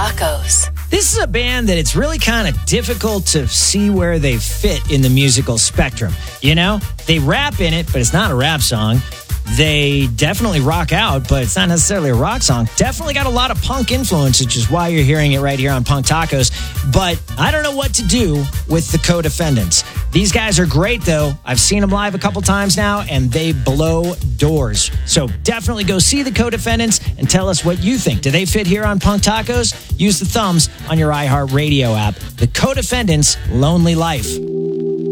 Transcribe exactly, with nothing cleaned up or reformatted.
Tacos. This is a band that it's really kind of difficult to see where they fit in the musical spectrum. You know, they rap in it, but it's not a rap song. They definitely rock out, but it's not necessarily a rock song. Definitely got a lot of punk influence, which is why you're hearing it right here on Punk Tacos. But I don't know what to do with the Co-Defendants. These guys are great, though. I've seen them live a couple times now, and they blow doors. So definitely go see the Co-Defendants and tell us what you think. Do they fit here on Punk Tacos? Use the thumbs on your iHeartRadio app. The Co-Defendants, Lonely Life.